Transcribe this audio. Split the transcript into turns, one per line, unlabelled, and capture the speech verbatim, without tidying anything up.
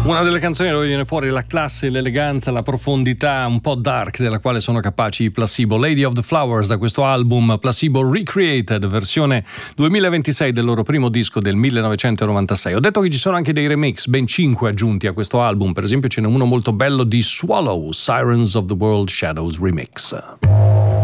Una delle canzoni dove viene fuori la classe, l'eleganza, la profondità un po' dark della quale sono capaci i Placebo. Lady of the Flowers, da questo album Placebo Recreated, versione duemilaventisei del loro primo disco del millenovecentonovantasei. Ho detto che ci sono anche dei remix, ben cinque aggiunti a questo album. Per esempio ce n'è uno molto bello di Swallow, Sirens of the World Shadows Remix.